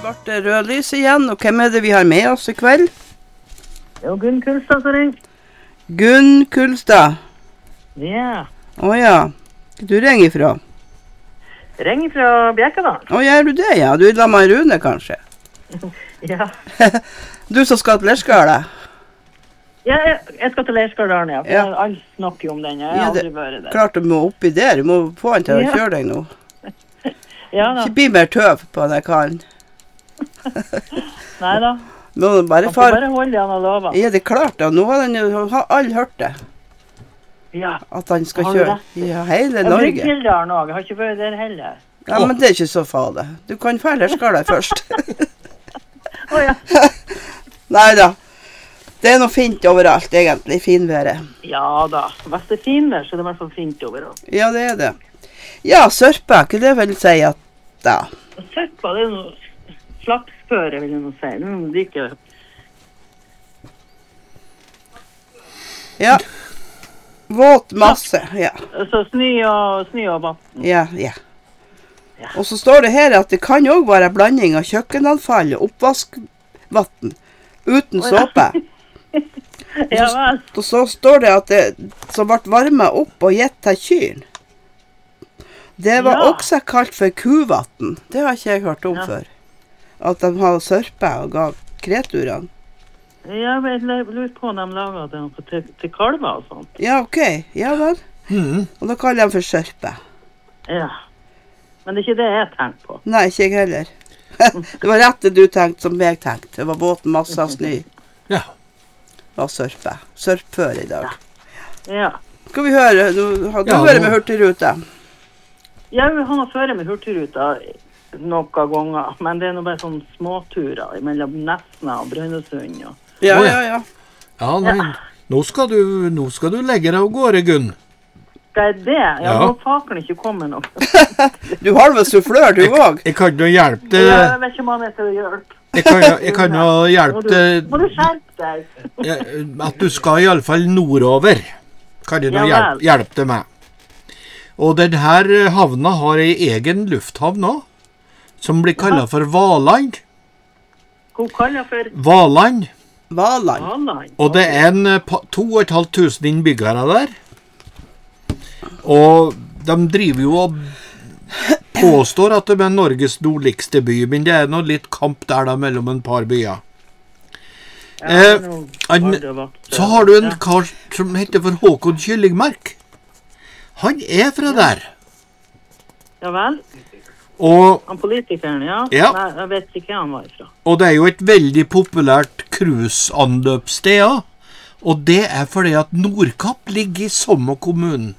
ble det rødlys igjen, og hvem det vi har med oss I kveld? Jo, Gunn Kulstad som ringer. Gunn Kulstad? Ja. Ja. Du ringer ifra? Ringer fra Bjerkedalen. Gjør du det, ja? Du la meg Rune, kanskje? Ja. Du som skal til Lerskala? Ja, jeg skal til Lerskaldalen, ja. Ja. Alle snakker jo om den, jeg har aldri vært der. Klart du må oppi der, du må få han til å kjøre deg nå. Ja da. Ikke bli mer tøv på den kallen. Neida. Må bare Han får bare holde det han har lovet. Ja, det klart da. Nå har alle hørt det. Ja. At han skal Har du kjøre. rett? Ja, hele Jeg Norge. bruker Hildalen også, jeg har ikke vært der heller. Ja, men det er ikke så farlig. Du kan få Lerskala først. Åja. Neida. Det er noe fint overalt, egentlig, finværet. Ja da. Hvis det er finvær, så er det I hvert fall fint overalt. Ja, det er det. Ja, sørpa, hva det vil si at da? Sørpa, det er noe slagsføre, vil jeg nå si. Det er noe like... Ja. Våt masse, ja. Så snø og vatten. Ja. Og så står det her at det kan også være blanding av kjøkkenavfall og oppvaskvatten uten såpe. Ja vel. Og så står det at det som ble varmet opp og gitt til kyren. Det var også kalt for kuvatten. Det har ikke jeg hørt om før. At de har sørpe og gav kreturene. Jeg lurer på om de laget det til kalver og sånt. Ja, ok. Ja vel. Og da kaller de for sørpe. Ja. Men det er ikke det jeg tenkte på. Nei, ikke jeg heller. Det var rett det du tenkte som jeg tenkte. Det var båten masse snø. Ja. Og sørpe. Sørpfør I dag. Ja. Skal vi høre? Har du vært med Hurtigruta? Jeg har ført med Hurtigruta noen ganger, men det er bare sånne småturer mellom Nesna og Brønnøysund. Ja. Ja, nei. Nå skal du legge deg og gårde, Gunn. Skal jeg det? Ja, nå faken ikke komme noe. Du har vel sufflør, du også? Jeg kan jo hjelpe deg. Jeg vet ikke om han er til å hjelpe. Jeg kan jo hjelpe deg. Må du skjerpe deg? At du skal I alle fall nordover. Kan jeg nå hjelpe deg med. Og denne havna har en egen lufthavn også, som blir kallet for Valand. Hva kaller for? Valand. Valand. Og det er 2500 innbyggere der. Og de driver jo og påstår at det er Norges nordligste by, men det er noe litt kamp der da mellom en par byer. Så har du en kar som heter for Håkon Kyllingmark. Han er fra der. Ja vel? Og, han politikeren, ja? Ja. Nei, jeg vet ikke hva han var ifra. Og det er jo et veldig populært cruiseanløpssted, og det er fordi at Nordkapp ligger I samme kommunen.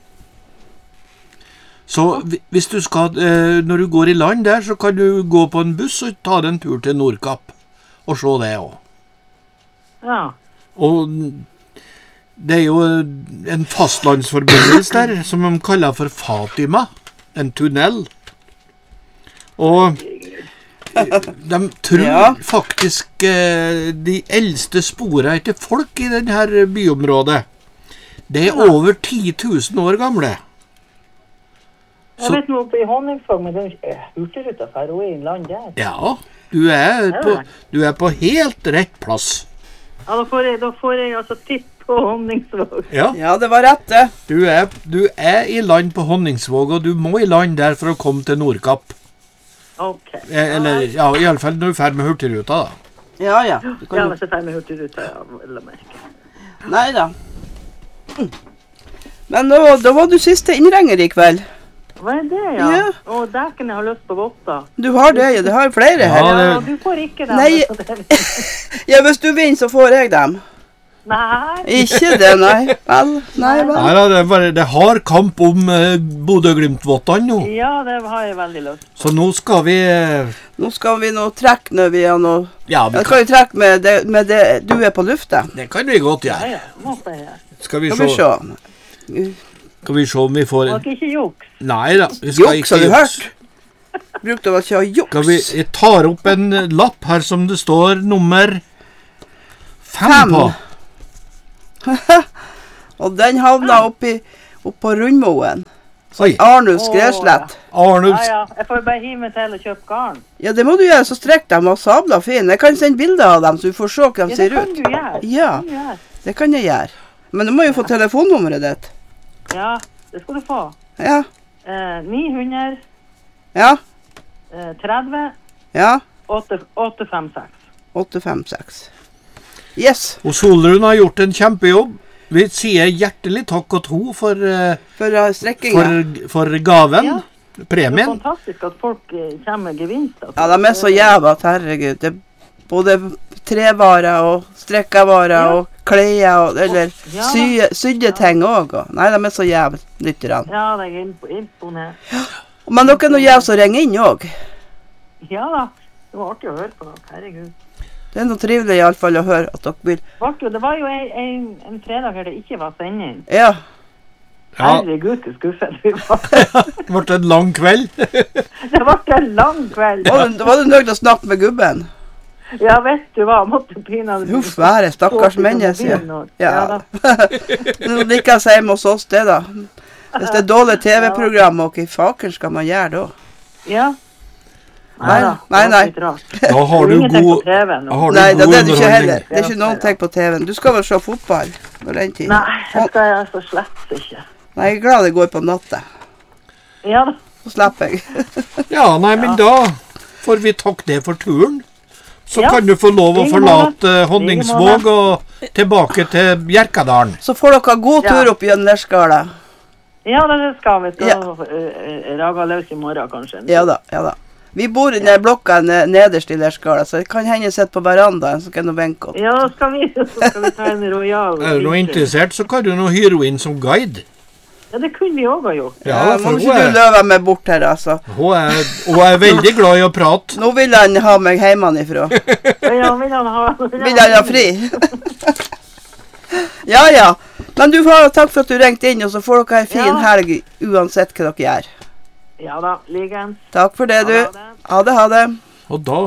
Så hvis du skal, når du går I land der, så kan du gå på en buss og ta en tur til Nordkapp, og se det også. Ja. Og det er jo en fastlandsforbindelse der, som de kaller for Fatima, en tunnel. Og de tror faktisk de eldste sporene etter folk I denne byområdet, det er over 10 000 år gamle. Jeg vet noe oppe I Honningsvåg, men det er Hurtigruta for å I land der. Ja, du er på helt rett plass. Ja, da får jeg altså tipp på Honningsvåg. Ja, det var rett det. Du er I land på Honningsvåg, og du må I land der for å komme til Nordkapp. Ok. Eller, ja, I alle fall når du er ferdig med Hurtigruta da. Ja. Ja, hvis jeg er ferdig med Hurtigruta, ja, eller merke. Neida. Men da var du siste innrenger I kveld. Hva det, ja? Og dæken jeg har lyst på votter. Du har det, ja. Det har flere her. Ja, du får ikke dem. Nei. Ja, hvis du vinner, så får jeg dem. Nei. Ikke det, nei. Vel. Nei, det har kamp om Bodø-Glimt-vottene nå. Ja, det har jeg veldig lyst. Så nå skal vi... Nå skal vi nå trekke når vi har noe... Ja, vi skal jo trekke med det du er på lufta. Det kan vi godt gjøre. Ja, måtte jeg gjøre. Skal vi se. Skal vi se om vi får... Det var ikke juks. Nei da, vi skal juks, har du hørt? Brukte vel ikke å ha juks. Jeg tar opp en lapp her som det står nummer 5 på. Og den havna opp på Rundmoen. Oi, Arnulf Skreslett. Arnulf. Ja, jeg får bare hive meg til og kjøpe garn. Ja, det må du gjøre, så strekk dem og sabla fin. Jeg kan sende bilder av dem, så du får se hva de Ja, det ser kan ut. du gjøre. Ja, Det kan du gjøre. det kan jeg gjøre. Men du må jo få telefonnummeret ditt. Ja, det skal du få. Ja, 900 ja, 30 ja. 856. 856. Yes, Og Solrun har gjort en kjempejobb. Vi sier hjertelig takk og tro for strekkinga. gaven, Ja. Det er premien. fantastisk at folk kommer med gevinster. Ja, de er så jævla, herregud. Det er både trevarer og strekkevarer Ja. og klær og eller Ja. sydde ting òg. Nei, de er så jævla lytterne. Ja, jeg er imponert. Men dere er noe jævla som ringer inn òg. Ja da, det var artig å høre på dere, herregud. Det er noe trivelig i alle fall å høre at dere vil. Det var jo en fredag her det ikke var sending. Ja. Ja, Herregud, så skuffet vi var. det ble en lang kveld. Det ble en lang kveld. Var du nødt til å snakke med gubben? Ja, vet du hva, måtte pinadø... Huff, være stakkars menneske. Ja. Nå liker jeg hjemme hos oss det da. Hvis det er dårlig TV-program, og hva faken skal man gjøre da? Ja. Nei. Det var litt rart. Da har du Ingenting god, på TV nå. har du Nei, det god er det ikke heller. underholdning. Det er ikke noen ting på TV-en. Du skal vel se fotball på den tid? Nei, det skal jeg altså slett ikke. Nei, jeg er glad det går på natta. Ja da. Så slipper jeg. Ja, nei, men da får vi takke det for turen. Så Ja. kan du få lov å Like forlate måte. Honningsvåg og tilbake til Bjerkadalen. Så får dere god tur opp gjennom Lerskala. Ja, det skal vi. Skal Ja. rage løs i morgen, kanskje. Ja da, ja da. Vi bor i den blokka nederst i Lerskala, så det kan hende jeg sitter på verandaen, så kan du vinke opp. Ja, så skal vi ta en royal. Er du noe interessert, så kan du nå hyre henne inn som guide. Ja, det kunne vi også ha gjort. Ja, må for ikke du hun løve meg bort her, altså. er veldig glad i å prate. Nå vil han ha meg hjemmefra. Ja, vil han ha... Vil han ha fri? Ja, ja. Men du får takk for at du ringte inn, og så får dere en fin Ja. helg uansett hva dere gjør. Ja da, likens. Takk for det, du. Ha det. Ha det, ha det. Og da,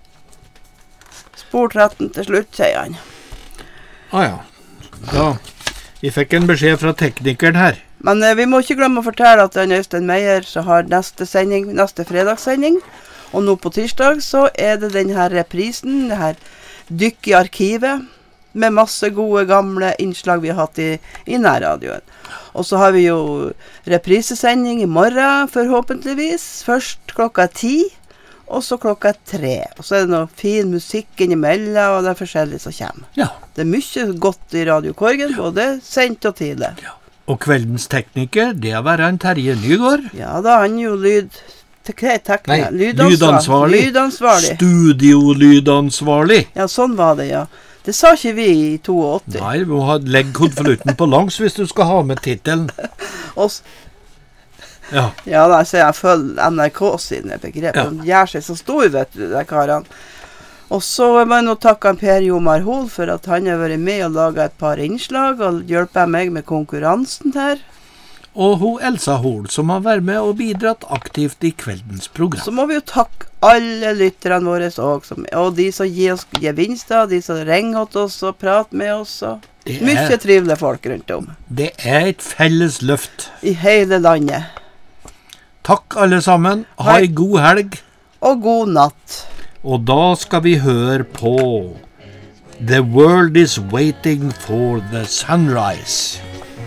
Spor 13 til slutt, sier han. ja. Da, vi fikk en beskjed fra teknikeren her. Men vi må ikke glemme å fortelle at det er Øystein Meyer som har neste fredagssending. Og nå på tirsdag så er det denne reprisen, det her dykk i arkivet, med masse gode gamle innslag vi har hatt i nærradioen. Og så har vi jo reprisesending i morgen, forhåpentligvis. Først klokka 10, og så klokka 3. Og så er det noe fin musikk innimellom, og det er forskjellig som kommer. Ja. Det er mye godt i Radio Korgen, både sent og tidlig. Og kveldens tekniker, det er være en Terje Nygaard. Ja da, han er jo Lydansvarlig. Lydansvarlig. Studiolydansvarlig. Ja, sånn var det, ja. Det sa ikke vi i 82. Nei, vi må legge konvolutten på langs hvis du skal ha med titelen. Ja. Ja da, så jeg følger NRK sine begrep. Ja. De gjør seg så stor, vet du, de karene. Og så må jeg nå takke Per Jomar Hol for at han har vært med og laget et par innslag og hjulpet meg med konkurransen her. Og hun Elsa Hol, som har vært med og bidratt aktivt i kveldens program. Så må vi jo takke alle lytterne våre også, og de som gir oss gevinster, de som ringer til oss og prater med oss. Og mye trivelige folk rundt om. Det er et felles løft. I hele landet. Takk alle sammen. Ha en god helg. Og god natt. Og da skal vi høre på The World is Waiting for the Sunrise.